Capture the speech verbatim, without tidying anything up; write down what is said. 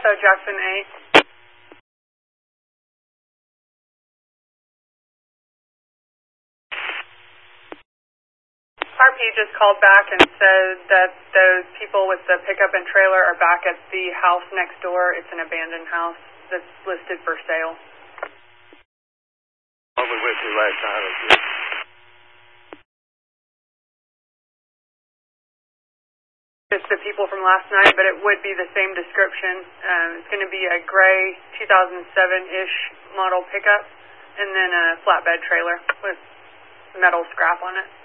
So Jackson eight. R P just called back and said that those people with the pickup and trailer are back at the house next door. It's an abandoned house that's listed for sale. What we went through last night is good. It's the people from last night, but it would be the same description. Um, it's going to be a gray two thousand seven-ish model pickup and then a flatbed trailer with metal scrap on it.